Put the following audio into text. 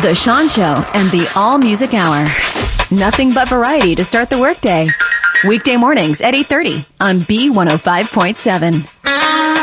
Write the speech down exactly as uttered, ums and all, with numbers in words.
The Sean Show and the All Music Hour. Nothing but variety to start the workday. Weekday mornings at eight thirty on B one oh five point seven.